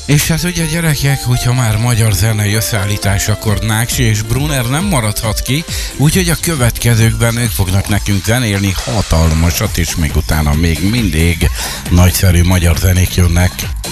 És hát ugye gyerekek, hogyha már magyar zenei összeállítás, akkor Náksi és Brunner nem maradhat ki, úgyhogy a következőkben ők fognak nekünk zenélni hatalmasat, és még utána még mindig nagyszerű magyar zenék jönnek.